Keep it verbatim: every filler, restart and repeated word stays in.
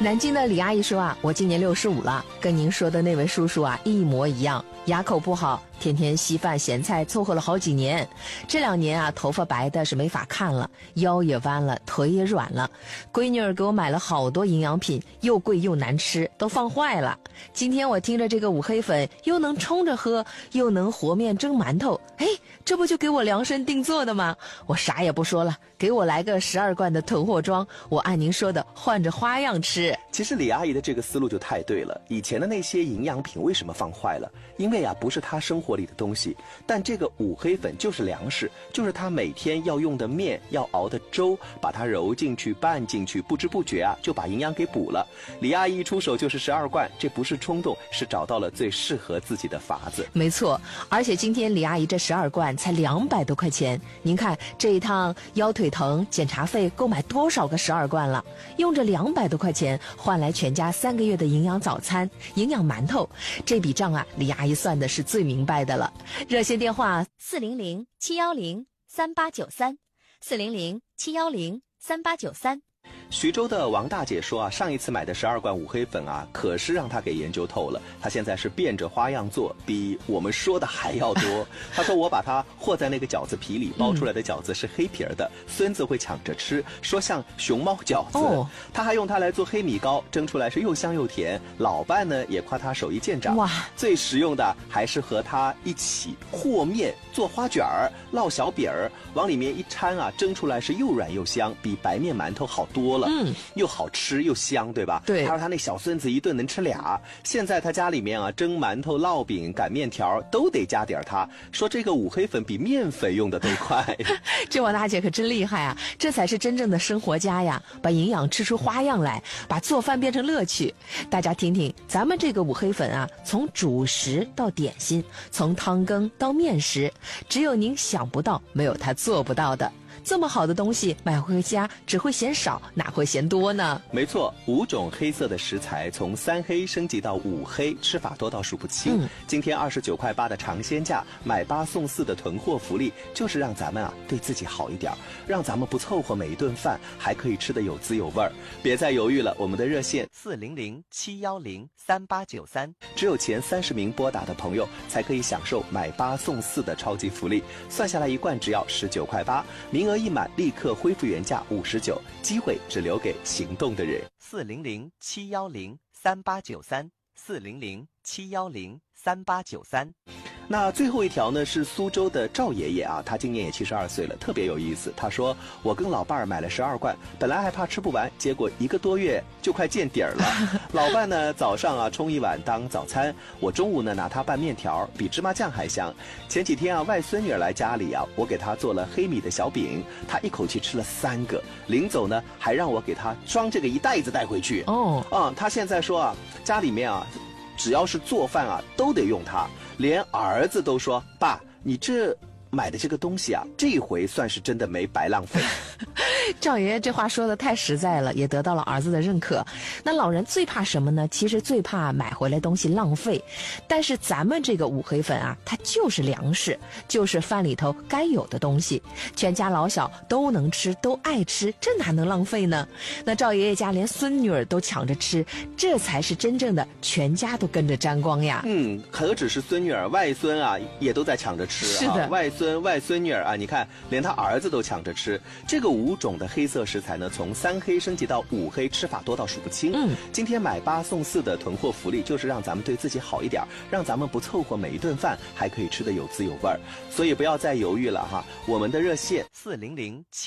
南京的李阿姨说啊，我今年六十五了，跟您说的那位叔叔啊一模一样，牙口不好，天天稀饭咸菜，凑合了好几年。这两年啊，头发白的是没法看了，腰也弯了，腿也软了。闺女儿给我买了好多营养品，又贵又难吃，都放坏了。今天我听着这个五黑粉，又能冲着喝，又能和面蒸馒头，哎，这不就给我量身定做的吗？我啥也不说了，给我来个十二罐的囤货装，我按您说的换着花样吃。 其实李阿姨的这个思路就太对了，以前的那些营养品为什么放坏了？因为啊，不是她生活里的东西，但这个五黑粉就是粮食，就是她每天要用的面，要熬的粥，把它揉进去拌进去，不知不觉啊就把营养给补了。李阿姨一出手就是十二罐，这不是冲动，是找到了最适合自己的法子。 没错，而且今天李阿姨这十二罐才两百多块钱，您看这一趟腰腿疼检查费购买多少个十二罐了？用这两百多块钱换来全家三个月的营养早餐、营养馒头，这笔账啊，李阿姨算的是最明白的了。热线电话四零零七幺零三八九三，四零零七幺零三八九三。 徐州的王大姐说啊，上一次买的十二罐五黑粉啊，可是让她给研究透了。她现在是变着花样做，比我们说的还要多。她说我把它和在那个饺子皮里，包出来的饺子是黑皮儿的，嗯、孙子会抢着吃，说像熊猫饺子。哦、她还用它来做黑米糕，蒸出来是又香又甜。老伴呢也夸她手艺见长。哇，最实用的还是和她一起和面做花卷儿、烙小饼儿，往里面一掺啊，蒸出来是又软又香，比白面馒头好多了。嗯，又好吃又香，对吧？对。还有他那小孙子一顿能吃俩。现在他家里面啊，蒸馒头、烙饼、擀面条都得加点他。说这个五黑粉比面粉用的都快。 这王大姐可真厉害啊！这才是真正的生活家呀，把营养吃出花样来，把做饭变成乐趣。大家听听，咱们这个五黑粉啊，从主食到点心，从汤羹到面食，只有您想不到，没有他做不到的。这么好的东西买回家只会嫌少，哪会嫌多呢？没错，五种黑色的食材从三黑升级到五黑，吃法多到数不清。嗯、今天二十九块八的尝鲜价，买八送四的囤货福利，就是让咱们啊对自己好一点，让咱们不凑合每一顿饭，还可以吃得有滋有味儿。别再犹豫了，我们的热线四零零七幺零三八九三，只有前三十名拨打的朋友才可以享受买八送四的超级福利，算下来一罐只要十九块八，名额一满立刻恢复原价五十九，机会只留给行动的人。四零零七幺零三八九三，四零零七幺零三八九三。那最后一条呢是苏州的赵爷爷啊，他今年也七十二岁了，特别有意思。他说我跟老伴儿买了十二罐，本来还怕吃不完，结果一个多月就快见底儿了。老伴呢早上啊冲一碗当早餐，我中午呢拿它拌面条，比芝麻酱还香。前几天啊外孙女儿来家里啊，我给她做了黑米的小饼，她一口气吃了三个，临走呢还让我给她装这个一袋子带回去。哦，啊，她现在说啊家里面啊只要是做饭啊都得用它。连儿子都说：“爸，你这买的这个东西啊，这回算是真的没白浪费。”赵爷爷这话说的太实在了，也得到了儿子的认可。那老人最怕什么呢？其实最怕买回来东西浪费。但是咱们这个五黑粉啊，它就是粮食，就是饭里头该有的东西，全家老小都能吃，都爱吃，这哪能浪费呢？那赵爷爷家连孙女儿都抢着吃，这才是真正的全家都跟着沾光呀。嗯，何止是孙女儿，外孙啊也都在抢着吃。是的，啊、外孙外孙女儿啊，你看连他儿子都抢着吃。这个五种的黑色食材呢，从三黑升级到五黑，吃法多到数不清。嗯，今天买八送四的囤货福利，就是让咱们对自己好一点，让咱们不凑合每一顿饭，还可以吃得有滋有味儿。所以不要再犹豫了哈，我们的热线四零零七。